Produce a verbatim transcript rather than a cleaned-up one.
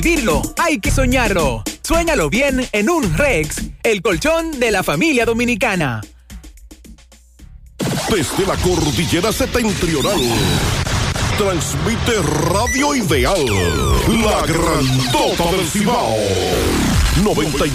Dirlo, hay que soñarlo. Suéñalo bien en un Rex, el colchón de la familia dominicana. Desde la cordillera septentrional, transmite Radio Ideal, la grandota del Cibao. noventa y